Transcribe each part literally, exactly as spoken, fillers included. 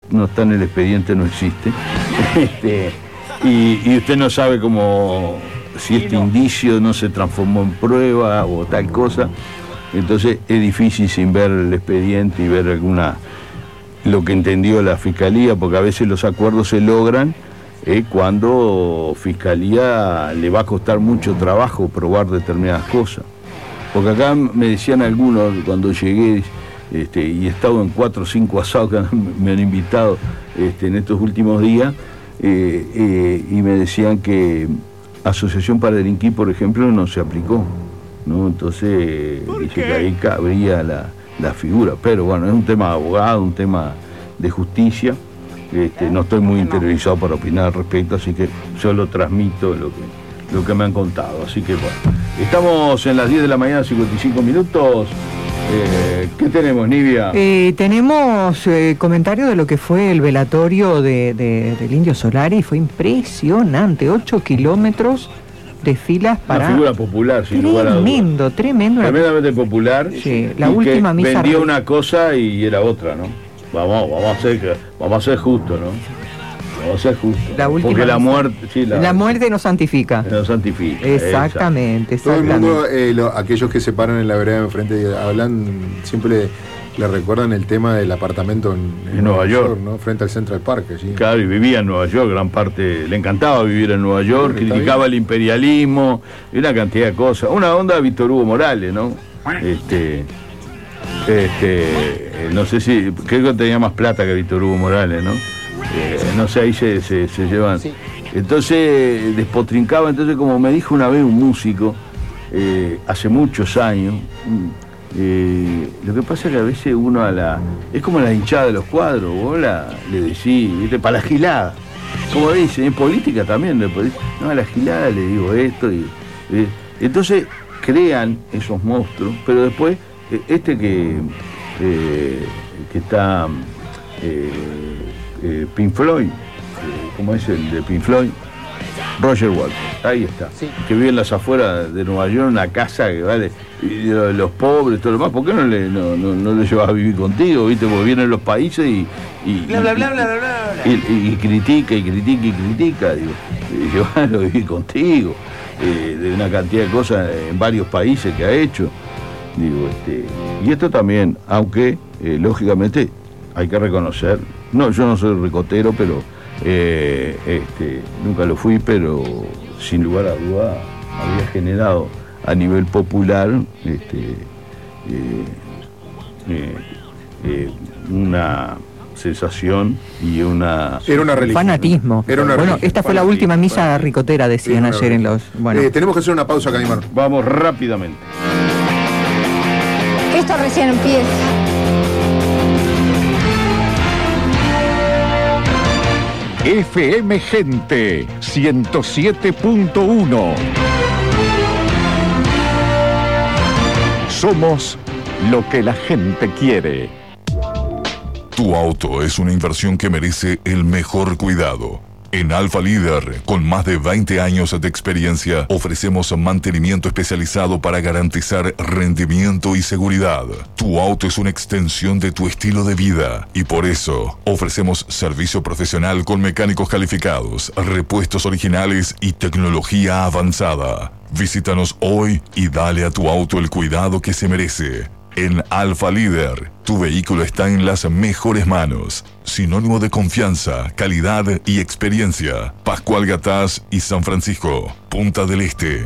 no está en el expediente, no existe. este, y, y usted no sabe cómo, si este indicio no se transformó en prueba o tal cosa. Entonces es difícil sin ver el expediente y ver alguna lo que entendió la Fiscalía, porque a veces los acuerdos se logran eh, cuando Fiscalía le va a costar mucho trabajo probar determinadas cosas. Porque acá me decían algunos cuando llegué, este, y he estado en cuatro o cinco asados que me han invitado este, en estos últimos días, eh, eh, y me decían que Asociación para Delinquir, por ejemplo, no se aplicó, ¿no? Entonces dice que ahí cabría la, la figura, pero bueno, es un tema de abogado, un tema de justicia. Este, no estoy muy interiorizado para opinar al respecto, así que solo transmito lo que, lo que me han contado. Así que bueno, estamos en las diez de la mañana, cincuenta y cinco minutos. Eh, ¿Qué tenemos, Nivia? Eh, tenemos eh, comentario de lo que fue el velatorio de, de, del Indio Solari. Fue impresionante, ocho kilómetros de filas para... Una figura popular, sin lugar a dudas. Tremendo, tremendo. Tremendamente popular. Sí, la última misa... vendía una cosa y era otra, ¿no? Vamos, vamos a ser, vamos a ser justos, ¿no? Vamos a ser justos. La última Porque la muerte, sí, la, la muerte nos santifica. Nos santifica. Exactamente, exacto. exactamente. Todo el mundo, eh, lo, aquellos que se paran en la vereda de enfrente, hablan, siempre le recuerdan el tema del apartamento en, en, en Nueva York, York, ¿no? Frente al Central Park. ¿Sí? Claro, y vivía en Nueva York, gran parte, le encantaba vivir en Nueva York, sí, criticaba el imperialismo y una cantidad de cosas. Una onda de Víctor Hugo Morales, ¿no? Este... Este, no sé si, creo que tenía más plata que Víctor Hugo Morales, ¿no? Eh, no sé, ahí se, se, se llevan. Sí. Entonces despotrincaba, entonces como me dijo una vez un músico, eh, hace muchos años, eh, lo que pasa es que a veces uno a la, es como la hinchada de los cuadros, vos la, le decís, ¿viste? Para la gilada, como dicen, en política también, no, a la gilada le digo esto, y eh, entonces crean esos monstruos, pero después este que, eh, que está eh, eh, Pink Floyd, eh, ¿cómo es el de Pink Floyd? Roger Waters, ahí está, sí. Que vive en las afueras de Nueva York, una casa que vale, y de los pobres, todo lo demás. ¿Por qué no le, no, no, no le llevas a vivir contigo? ¿Viste? Porque vienen los países y y, bla, bla, bla, bla, bla, bla. y, y, y critica y critica y critica, digo, y llevarlo a vivir contigo, eh, de una cantidad de cosas en varios países que ha hecho. Digo, este, y esto también, aunque eh, lógicamente hay que reconocer, no, yo no soy ricotero, pero eh, este, nunca lo fui, pero sin lugar a duda había generado a nivel popular este, eh, eh, eh, una sensación y una... Era una religión. Fanatismo. Era una bueno, religión. esta fue la última misa ricotera, decían ayer religión. En los... Bueno. Eh, tenemos que hacer una pausa, Caimán. Vamos rápidamente. Esto recién empieza. F M Gente ciento siete punto uno. Somos lo que la gente quiere. Tu auto es una inversión que merece el mejor cuidado. En Alfa Líder, con más de veinte años de experiencia, ofrecemos mantenimiento especializado para garantizar rendimiento y seguridad. Tu auto es una extensión de tu estilo de vida y por eso ofrecemos servicio profesional con mecánicos calificados, repuestos originales y tecnología avanzada. Visítanos hoy y dale a tu auto el cuidado que se merece. En Alfa Líder, tu vehículo está en las mejores manos. Sinónimo de confianza, calidad y experiencia. Pascual Gatás y San Francisco, Punta del Este.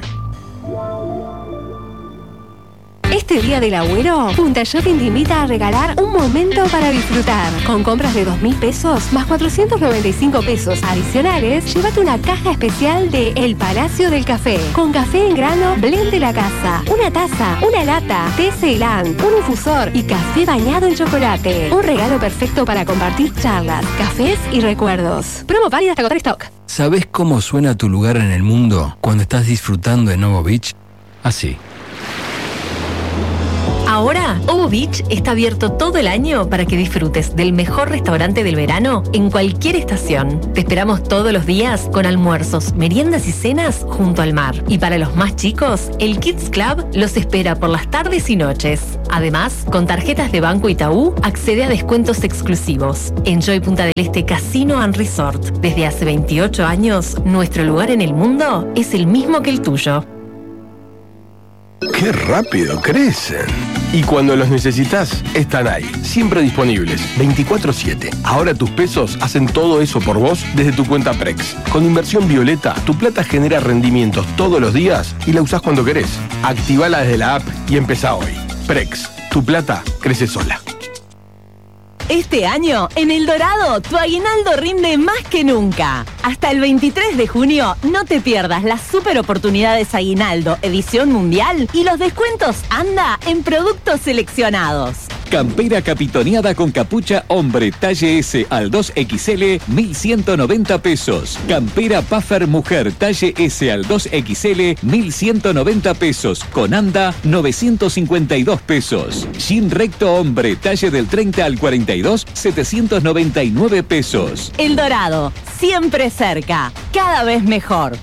Este día del abuelo, Punta Shopping te invita a regalar un momento para disfrutar. Con compras de dos mil pesos más cuatrocientos noventa y cinco pesos adicionales, llévate una caja especial de El Palacio del Café. Con café en grano, blend de la casa, una taza, una lata, té Ceilán, un infusor y café bañado en chocolate. Un regalo perfecto para compartir charlas, cafés y recuerdos. Promo válida hasta agotar stock. ¿Sabés cómo suena tu lugar en el mundo cuando estás disfrutando de Novo Beach? Así. Ahora, Ovo Beach está abierto todo el año para que disfrutes del mejor restaurante del verano en cualquier estación. Te esperamos todos los días con almuerzos, meriendas y cenas junto al mar. Y para los más chicos, el Kids Club los espera por las tardes y noches. Además, con tarjetas de Banco Itaú, accede a descuentos exclusivos. Enjoy Punta del Este Casino and Resort. Desde hace veintiocho años, nuestro lugar en el mundo es el mismo que el tuyo. ¡Qué rápido crecen! Y cuando los necesitas, están ahí, siempre disponibles, veinticuatro siete. Ahora tus pesos hacen todo eso por vos desde tu cuenta Prex. Con Inversión Violeta, tu plata genera rendimientos todos los días y la usás cuando querés. Activala desde la app y empezá hoy. Prex, tu plata crece sola. Este año, en El Dorado, tu aguinaldo rinde más que nunca. Hasta el veintitrés de junio, no te pierdas las super oportunidades Aguinaldo, edición mundial y los descuentos Anda en productos seleccionados. Campera capitoneada con capucha hombre talle S al dos equis ele, mil ciento noventa pesos. Campera puffer mujer talle S al dos equis ele, mil ciento noventa pesos. Con Anda, novecientos cincuenta y dos pesos. Jean recto hombre talle del treinta al cuarenta y dos, setecientos noventa y nueve pesos. El Dorado, siempre cerca, cada vez mejor.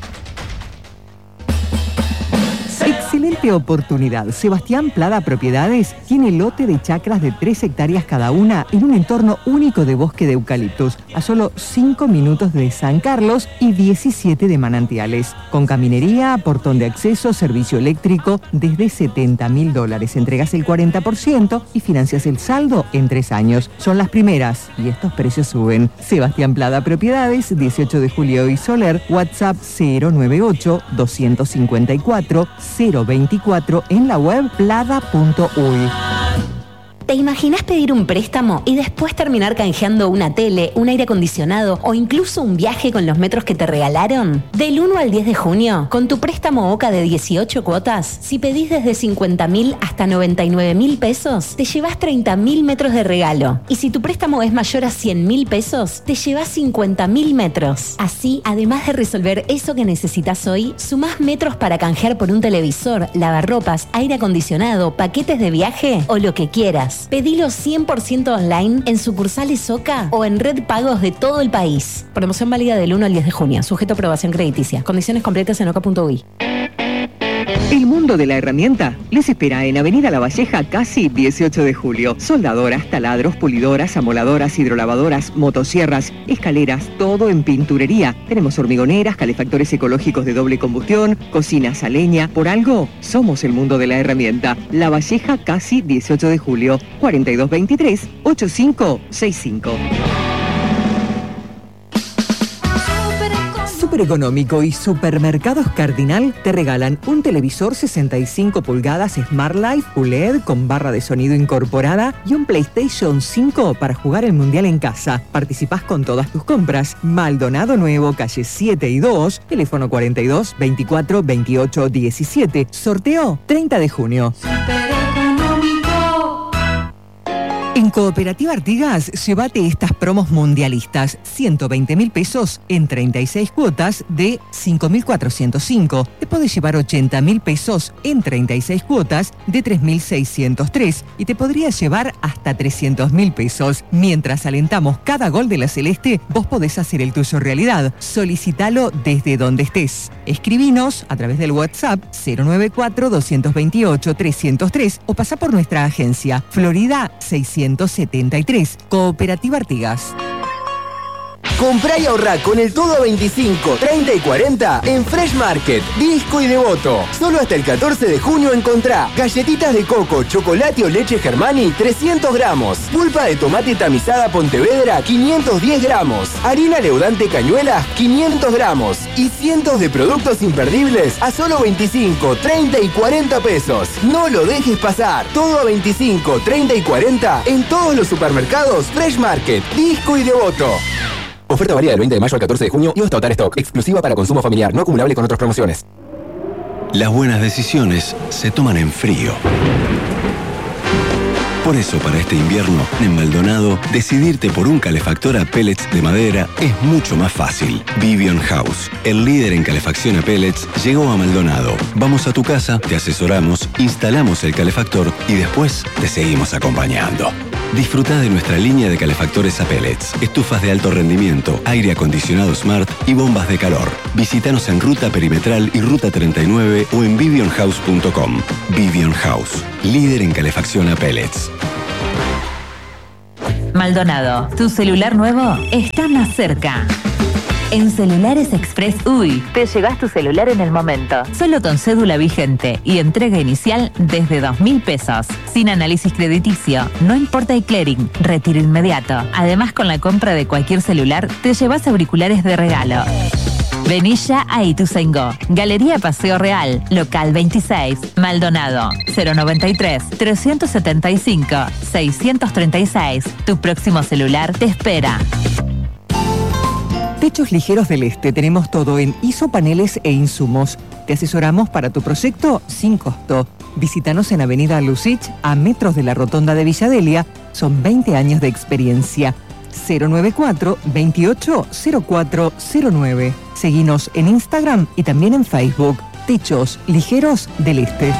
Excelente oportunidad. Sebastián Plada Propiedades tiene lote de chacras de tres hectáreas cada una en un entorno único de bosque de eucaliptus, a solo cinco minutos de San Carlos y diecisiete de Manantiales. Con caminería, portón de acceso, servicio eléctrico, desde setenta mil dólares. Entregas el cuarenta por ciento y financias el saldo en tres años. Son las primeras y estos precios suben. Sebastián Plada Propiedades, dieciocho de julio y Soler, WhatsApp cero nueve ocho, dos cinco cuatro, cero veinticuatro, en la web plada punto uy. ¿Te imaginas pedir un préstamo y después terminar canjeando una tele, un aire acondicionado o incluso un viaje con los metros que te regalaron? Del uno al diez de junio, con tu préstamo OCA de dieciocho cuotas, si pedís desde cincuenta mil hasta noventa y nueve mil pesos, te llevas treinta mil metros de regalo. Y si tu préstamo es mayor a cien mil pesos, te llevas cincuenta mil metros. Así, además de resolver eso que necesitas hoy, sumás metros para canjear por un televisor, lavarropas, aire acondicionado, paquetes de viaje o lo que quieras. Pedilo cien por ciento online en sucursales OCA o en red pagos de todo el país. Promoción válida del uno al diez de junio. Sujeto a aprobación crediticia. Condiciones completas en oca punto uy. El mundo de la herramienta les espera en Avenida La Valleja, casi dieciocho de julio. Soldadoras, taladros, pulidoras, amoladoras, hidrolavadoras, motosierras, escaleras, todo en pinturería. Tenemos hormigoneras, calefactores ecológicos de doble combustión, cocinas a leña. Por algo, somos el mundo de la herramienta. La Valleja, casi dieciocho de julio. cuarenta y dos veintitrés, ochenta y cinco sesenta y cinco. Super Económico y Supermercados Cardinal te regalan un televisor sesenta y cinco pulgadas Smart Life U L E D con barra de sonido incorporada y un PlayStation cinco para jugar el Mundial en casa. Participás con todas tus compras. Maldonado Nuevo, calle siete y dos, teléfono cuarenta y dos, veinticuatro, veintiocho, diecisiete. Sorteo treinta de junio. En Cooperativa Artigas, llévate estas promos mundialistas. ciento veinte mil pesos en treinta y seis cuotas de cinco mil cuatrocientos cinco. Te podés llevar ochenta mil pesos en treinta y seis cuotas de tres mil seiscientos tres. Y te podrías llevar hasta trescientos mil pesos. Mientras alentamos cada gol de la Celeste, vos podés hacer el tuyo realidad. Solicítalo desde donde estés. Escribinos a través del WhatsApp cero nueve cuatro, dos veintiocho, trescientos tres o pasá por nuestra agencia Florida seiscientos setenta y tres. Cooperativa Artigas. Comprá y ahorrá con el todo a veinticinco, treinta y cuarenta en Fresh Market, Disco y Devoto. Solo hasta el catorce de junio encontrá galletitas de coco, chocolate o leche Germani, trescientos gramos. Pulpa de tomate tamizada Pontevedra, quinientos diez gramos. Harina leudante Cañuelas, quinientos gramos. Y cientos de productos imperdibles a solo veinticinco, treinta y cuarenta pesos. No lo dejes pasar. Todo a veinticinco, treinta y cuarenta en todos los supermercados Fresh Market, Disco y Devoto. Oferta varía del veinte de mayo al catorce de junio y hasta agotar stock. Exclusiva para consumo familiar, no acumulable con otras promociones. Las buenas decisiones se toman en frío. Por eso, para este invierno, en Maldonado, decidirte por un calefactor a pellets de madera es mucho más fácil. Vivion House, el líder en calefacción a pellets, llegó a Maldonado. Vamos a tu casa, te asesoramos, instalamos el calefactor y después te seguimos acompañando. Disfruta de nuestra línea de calefactores a pellets, estufas de alto rendimiento, aire acondicionado smart y bombas de calor. Visítanos en Ruta Perimetral y Ruta treinta y nueve o en vivion house punto com. Vivion House, líder en calefacción a pellets. Maldonado, tu celular nuevo está más cerca. En Celulares Express U I te llevas tu celular en el momento. Solo con cédula vigente y entrega inicial desde dos mil pesos. Sin análisis crediticio, no importa el clearing, retiro inmediato. Además, con la compra de cualquier celular, te llevas auriculares de regalo. Vení ya a Ituzaingó. Galería Paseo Real, local veintiséis, Maldonado, cero noventa y tres, trescientos setenta y cinco, seiscientos treinta y seis. Tu próximo celular te espera. Techos Ligeros del Este, tenemos todo en isopaneles e insumos. Te asesoramos para tu proyecto sin costo. Visítanos en Avenida Lucich, a metros de la Rotonda de Villadelia. Son veinte años de experiencia. cero noventa y cuatro, veintiocho, cero cuatro cero nueve. Seguinos en Instagram y también en Facebook. Techos Ligeros del Este.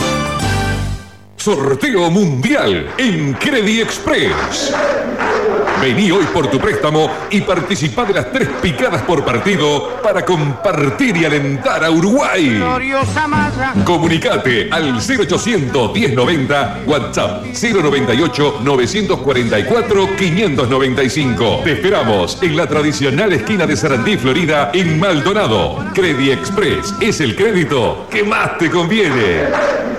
Sorteo mundial en Credit Express. Vení hoy por tu préstamo y participá de las tres picadas por partido para compartir y alentar a Uruguay. Comunicate al cero ochocientos, diez noventa, WhatsApp cero noventa y ocho, novecientos cuarenta y cuatro, quinientos noventa y cinco. Te esperamos en la tradicional esquina de Sarandí, Florida, en Maldonado. Credit Express es el crédito que más te conviene.